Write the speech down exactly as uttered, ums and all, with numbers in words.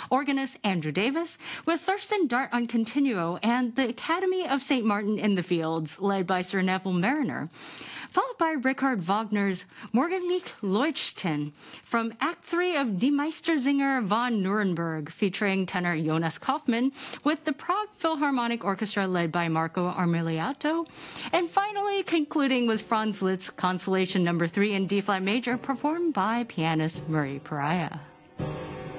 organist Andrew Davis, with Thurston Dart on continuo, and the Academy of Saint Martin in the Fields, led by Sir Neville Mariner, followed by Richard Wagner's Morgenlicht Leuchten from Act three of Die Meistersinger von Nuremberg, featuring tenor Jonas Kaufmann, with the Prague Philharmonic Orchestra led by Marco Armiliato, and finally concluding with Franz Liszt's Consolation number three in D-flat major, performed by pianist Murray Pariah.